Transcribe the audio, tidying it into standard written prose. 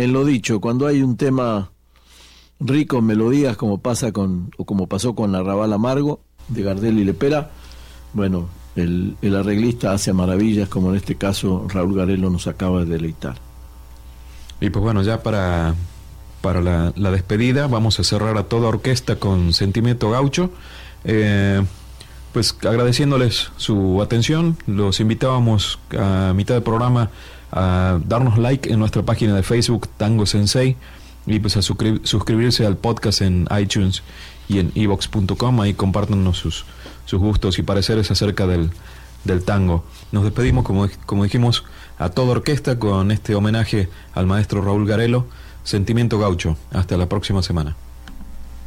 en lo dicho, cuando hay un tema rico en melodías como como pasó con Arrabal Amargo de Gardel y Lepera, bueno, el arreglista hace maravillas, como en este caso Raúl Garelo nos acaba de deleitar. Y pues bueno, ya para la despedida vamos a cerrar a toda orquesta con Sentimiento Gaucho. Pues agradeciéndoles su atención, los invitábamos a mitad del programa a darnos like en nuestra página de Facebook Tango Sensei, y pues a suscribirse al podcast en iTunes y en evox.com. Ahí compártanos sus gustos y pareceres acerca del tango. Nos despedimos, como dijimos, a toda orquesta con este homenaje al maestro Raúl Garelo, Sentimiento Gaucho. Hasta la próxima semana.